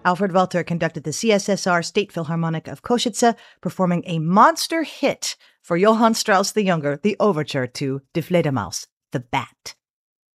Alfred Walter conducted the CSSR State Philharmonic of Košice, performing a monster hit for Johann Strauss the Younger, the overture to Die Fledermaus, the Bat.